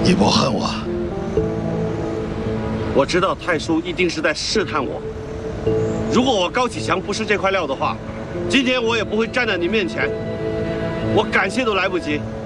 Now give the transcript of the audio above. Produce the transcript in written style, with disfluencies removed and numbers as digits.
你不恨我？ 我知道太叔一定是在试探我。如果我高启强不是这块料的话，今天我也不会站在你面前。我感谢都来不及。